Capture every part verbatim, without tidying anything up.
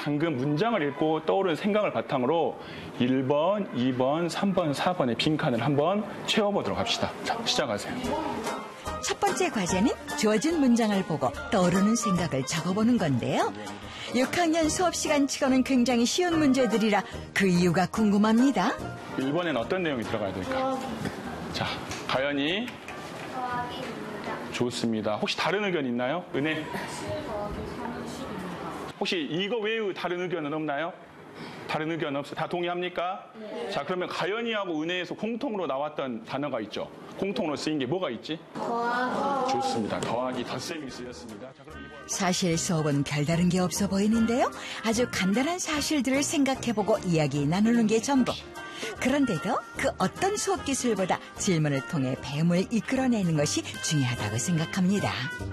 방금 문장을 읽고 떠오른 생각을 바탕으로 일 번, 이 번, 삼 번, 사 번의 빈칸을 한번 채워보도록 합시다. 자, 시작하세요. 첫 번째 과제는 주어진 문장을 보고 떠오르는 생각을 적어보는 건데요. 육 학년 수업 시간치고는 굉장히 쉬운 문제들이라 그 이유가 궁금합니다. 일 번엔 어떤 내용이 들어가야 될까? 자, 가연이. 좋습니다. 혹시 다른 의견 있나요? 은혜? 혹시 이거 외의 다른 의견은 없나요? 다른 의견 없어요? 다 동의합니까? 네. 자, 그러면 가연이하고 은혜에서 공통으로 나왔던 단어가 있죠. 공통으로 쓰인 게 뭐가 있지? 더하기. 좋습니다. 더하기, 덧셈이 쓰였습니다. 자, 그럼 이번... 사실 수업은 별다른 게 없어 보이는데요. 아주 간단한 사실들을 생각해보고 이야기 나누는 게 전부. 그런데도 그 어떤 수업 기술보다 질문을 통해 배움을 이끌어내는 것이 중요하다고 생각합니다.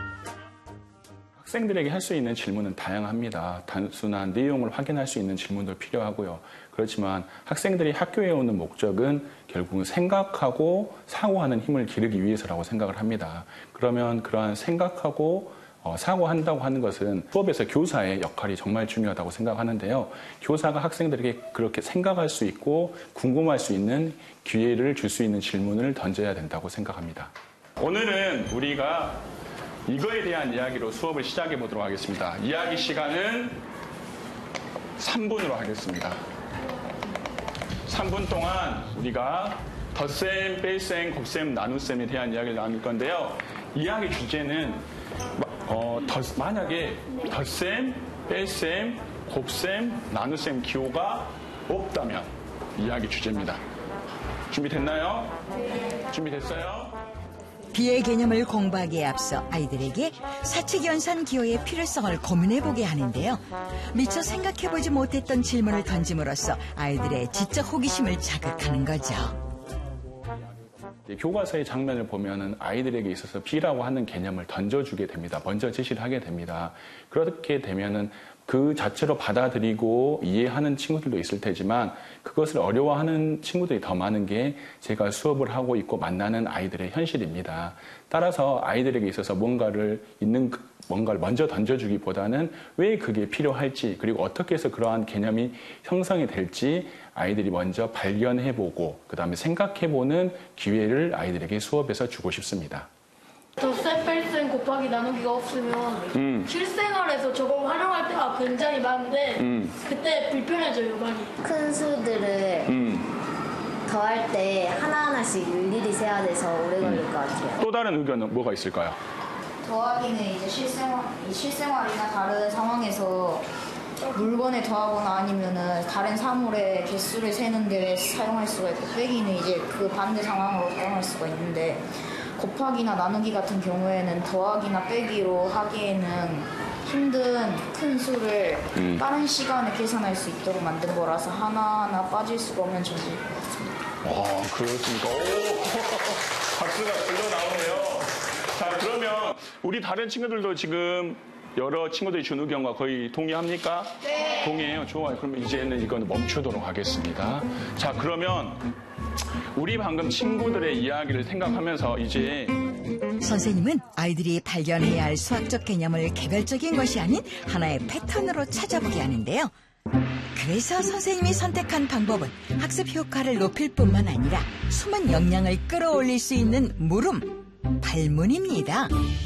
학생들에게 할 수 있는 질문은 다양합니다. 단순한 내용을 확인할 수 있는 질문도 필요하고요. 그렇지만 학생들이 학교에 오는 목적은 결국은 생각하고 사고하는 힘을 기르기 위해서라고 생각을 합니다. 그러면 그러한 생각하고 어, 사고한다고 하는 것은 수업에서 교사의 역할이 정말 중요하다고 생각하는데요. 교사가 학생들에게 그렇게 생각할 수 있고 궁금할 수 있는 기회를 줄 수 있는 질문을 던져야 된다고 생각합니다. 오늘은 우리가 이거에 대한 이야기로 수업을 시작해 보도록 하겠습니다. 이야기 시간은 삼 분으로 하겠습니다. 삼 분 동안 우리가 덧셈, 뺄셈, 곱셈, 나눗셈에 대한 이야기를 나눌 건데요. 이야기 주제는 어, 덧, 만약에 덧셈, 뺄셈, 곱셈, 나눗셈 기호가 없다면 이야기 주제입니다. 준비됐나요? 네. 준비됐어요? 비의 개념을 공부하기에 앞서 아이들에게 사칙연산 기호의 필요성을 고민해보게 하는데요. 미처 생각해보지 못했던 질문을 던짐으로써 아이들의 지적 호기심을 자극하는 거죠. 교과서의 장면을 보면은 아이들에게 있어서 비라고 하는 개념을 던져주게 됩니다. 먼저 제시를 하게 됩니다. 그렇게 되면은 그 자체로 받아들이고 이해하는 친구들도 있을 테지만 그것을 어려워하는 친구들이 더 많은 게 제가 수업을 하고 있고 만나는 아이들의 현실입니다. 따라서 아이들에게 있어서 뭔가를 있는 뭔가를 먼저 던져주기보다는 왜 그게 필요할지 그리고 어떻게 해서 그러한 개념이 형성이 될지 아이들이 먼저 발견해보고 그 다음에 생각해보는 기회를 아이들에게 수업에서 주고 싶습니다. 덧셈, 뺄셈, 곱하기, 나누기가 없으면 음. 실생활에서 저걸 활용할 때가 굉장히 많은데 음. 그때 불편해져요, 많이. 큰 수들을 음. 더할 때 하나하나씩 일일이 세야 돼서 오래 걸릴 음. 것 같아요. 또 다른 의견은 뭐가 있을까요? 더하기는 이제 실생활, 실생활이나 다른 상황에서 물건에 더하거나 아니면은 다른 사물의 개수를 세는 데 사용할 수가 있고 빼기는 이제 그 반대 상황으로 사용할 수가 있는데 곱하기나 나누기 같은 경우에는 더하기나 빼기로 하기에는 힘든 큰 수를 음. 빠른 시간에 계산할 수 있도록 만든 거라서 하나하나 빠질 수가 없는 존재인 것 같습니다. 와, 그렇습니까? 오, 박수가 흘러 나오네요. 자, 그러면 우리 다른 친구들도 지금 여러 친구들이 준 의견과 거의 동의합니까? 네. 동의해요. 좋아요. 그러면 이제는 이건 멈추도록 하겠습니다. 자, 그러면 우리 방금 친구들의 이야기를 생각하면서 이제 선생님은 아이들이 발견해야 할 수학적 개념을 개별적인 것이 아닌 하나의 패턴으로 찾아보게 하는데요. 그래서 선생님이 선택한 방법은 학습 효과를 높일 뿐만 아니라 숨은 역량을 끌어올릴 수 있는 물음, 발문입니다.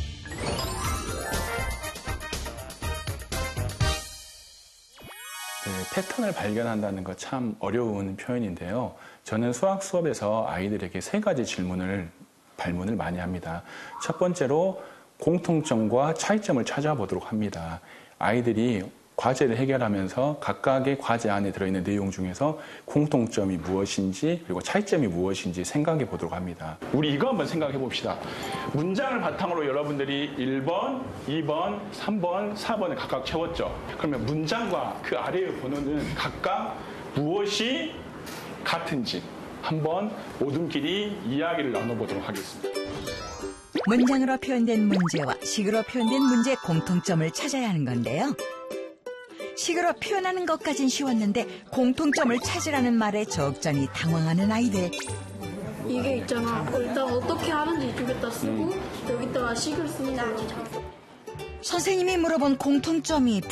네, 패턴을 발견한다는 거 참 어려운 표현인데요. 저는 수학 수업에서 아이들에게 세 가지 질문을, 발문을 많이 합니다. 첫 번째로 공통점과 차이점을 찾아보도록 합니다. 아이들이 과제를 해결하면서 각각의 과제 안에 들어있는 내용 중에서 공통점이 무엇인지 그리고 차이점이 무엇인지 생각해 보도록 합니다. 우리 이거 한번 생각해 봅시다. 문장을 바탕으로 여러분들이 일 번, 이 번, 삼 번, 사 번을 각각 채웠죠. 그러면 문장과 그 아래의 번호는 각각 무엇이 같은지 한번 모둠끼리 이야기를 나눠보도록 하겠습니다. 문장으로 표현된 문제와 식으로 표현된 문제의 공통점을 찾아야 하는 건데요. 식으로 표현하는 것까진 쉬웠는데 공통점을 찾으라는 말에 적잖이 당황하는 아이들. 이게 있잖아. 일단 어떻게 하는지 이쪽에다 쓰고 음. 여기다가 식을 쓰는 거지. 선생님이 물어본 공통점이